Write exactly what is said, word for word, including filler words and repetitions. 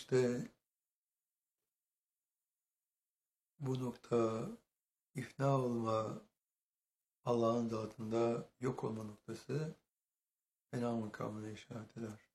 İşte bu nokta ifna olma, Allah'ın zatında yok olma noktası fena makamına işaret eder.